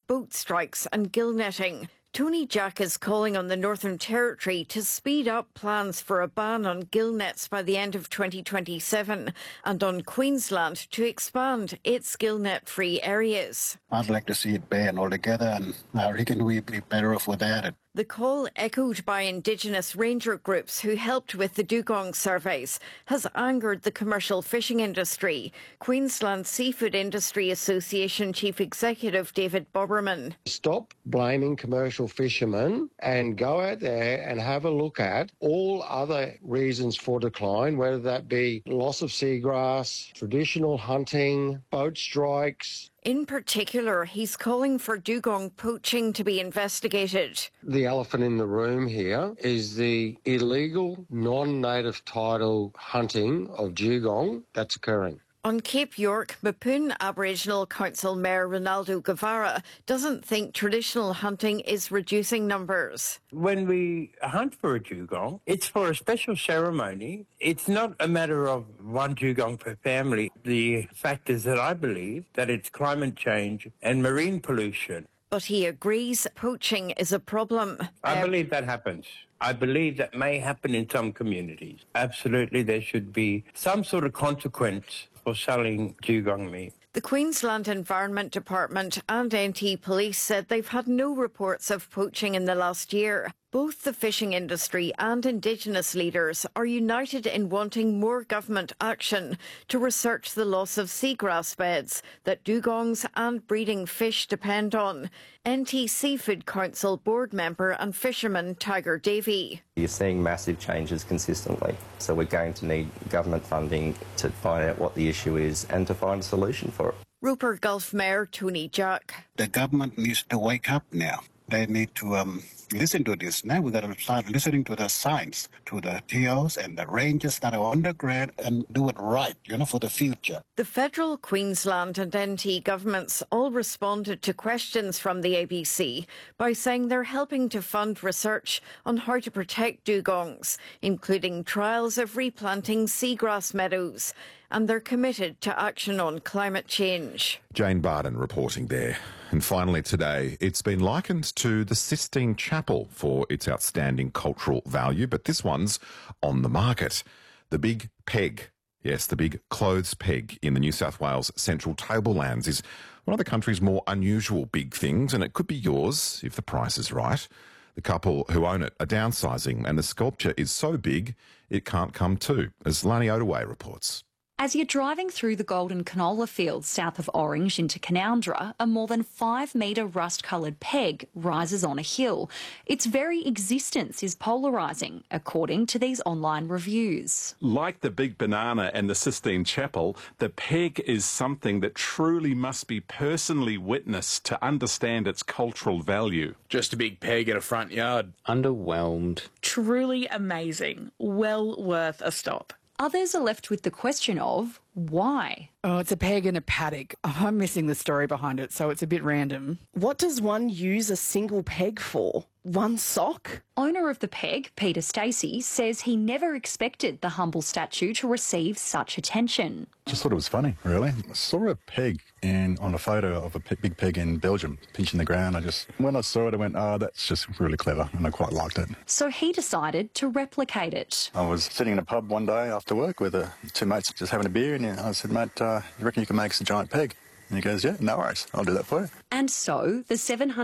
boat strikes and gill netting. Tony Jack is calling on the Northern Territory to speed up plans for a ban on gill nets by the end of 2027 and on Queensland to expand its gill net-free areas. I'd like to see it banned altogether, and I reckon we'd be better off without it. The call, echoed by Indigenous ranger groups who helped with the dugong surveys, has angered the commercial fishing industry. Queensland Seafood Industry Association Chief Executive David Boberman. Stop blaming commercial fishermen and go out there and have a look at all other reasons for decline, whether that be loss of seagrass, traditional hunting, boat strikes. In particular, he's calling for dugong poaching to be investigated. The elephant in the room here is the illegal, non-native title hunting of dugong that's occurring. On Cape York, Mapoon Aboriginal Council Mayor Ronaldo Guevara doesn't think traditional hunting is reducing numbers. When we hunt for a dugong, it's for a special ceremony. It's not a matter of one dugong per family. The fact is that I believe that it's climate change and marine pollution. But he agrees poaching is a problem. I believe that happens. I believe that may happen in some communities. Absolutely, there should be some sort of consequence for selling dugong meat. The Queensland Environment Department and NT Police said they've had no reports of poaching in the last year. Both the fishing industry and Indigenous leaders are united in wanting more government action to research the loss of seagrass beds that dugongs and breeding fish depend on. NT Seafood Council board member and fisherman Tiger Davey. You're seeing massive changes consistently, so we're going to need government funding to find out what the issue is and to find a solution for it. Roper Gulf Mayor Tony Jack. The government needs to wake up now. They need to listen to this. Now we've got to start listening to the science, to the TOs and the rangers that are underground and do it right, for the future. The federal, Queensland and NT governments all responded to questions from the ABC by saying they're helping to fund research on how to protect dugongs, including trials of replanting seagrass meadows. And they're committed to action on climate change. Jane Barden reporting there. And finally today, it's been likened to the Sistine Chapel for its outstanding cultural value, but this one's on the market. The Big Peg, yes, the big clothes peg in the New South Wales Central Tablelands is one of the country's more unusual big things, and it could be yours if the price is right. The couple who own it are downsizing, and the sculpture is so big it can't come to, as Lani Ottaway reports. As you're driving through the golden canola fields south of Orange into Canoundra, a more than 5-metre rust-coloured peg rises on a hill. Its very existence is polarising, according to these online reviews. Like the Big Banana and the Sistine Chapel, the peg is something that truly must be personally witnessed to understand its cultural value. Just a big peg in a front yard. Underwhelmed. Truly amazing. Well worth a stop. Others are left with the question of why. Oh, it's a peg in a paddock. I'm missing the story behind it, so it's a bit random. What does one use a single peg for? One sock? Owner of the peg, Peter Stacey, says he never expected the humble statue to receive such attention. Just thought it was funny, really. I saw a peg on a photo of a big peg in Belgium, pinching the ground. When I saw it, I went, that's just really clever, and I quite liked it. So he decided to replicate it. I was sitting in a pub one day after work with two mates just having a beer, and I said, mate, you reckon you can make us a giant peg? And he goes, yeah, no worries, I'll do that for you. And so the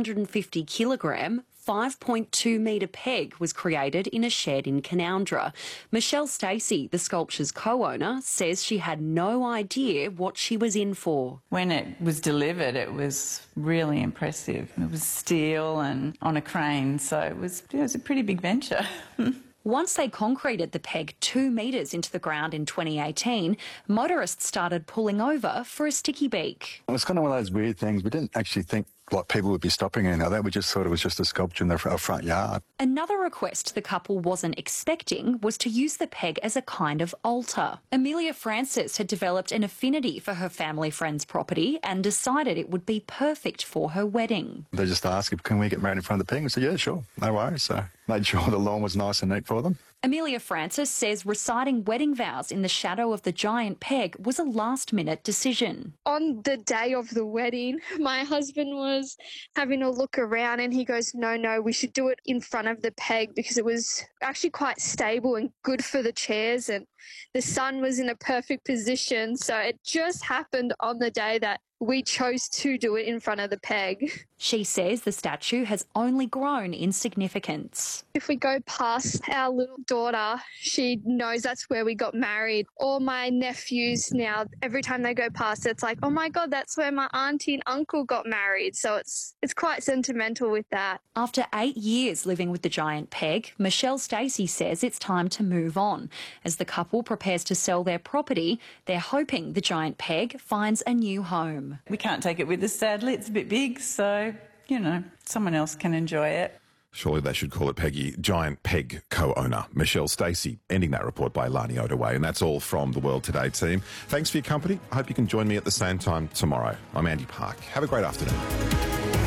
750-kilogram, 5.2-metre peg was created in a shed in Canoundra. Michelle Stacey, the sculpture's co-owner, says she had no idea what she was in for. When it was delivered, it was really impressive. It was steel and on a crane, so it was a pretty big venture. Once they concreted the peg 2 metres into the ground in 2018, motorists started pulling over for a sticky beak. It was kind of one of those weird things. We didn't actually think people would be stopping anything like that. We just thought it was just a sculpture in their front yard. Another request the couple wasn't expecting was to use the peg as a kind of altar. Amelia Francis had developed an affinity for her family friend's property and decided it would be perfect for her wedding. They just asked, can we get married in front of the peg? We said, yeah, sure, no worries. So made sure the lawn was nice and neat for them. Amelia Francis says reciting wedding vows in the shadow of the giant peg was a last-minute decision. On the day of the wedding, my husband was was having a look around and he goes, no, we should do it in front of the peg because it was actually quite stable and good for the chairs, and the sun was in a perfect position. So it just happened on the day that we chose to do it in front of the peg. She says the statue has only grown in significance. If we go past our little daughter, she knows that's where we got married. All my nephews now, every time they go past, it's like, oh my God, that's where my auntie and uncle got married. So it's quite sentimental with that. After 8 years living with the giant peg, Michelle Stacey says it's time to move on. As the couple prepares to sell their property, they're hoping the giant peg finds a new home. We can't take it with us, sadly. It's a bit big, so, someone else can enjoy it. Surely they should call it Peggy. Giant Peg co-owner Michelle Stacey. Ending that report by Lani Otaway. And that's all from the World Today team. Thanks for your company. I hope you can join me at the same time tomorrow. I'm Andy Park. Have a great afternoon.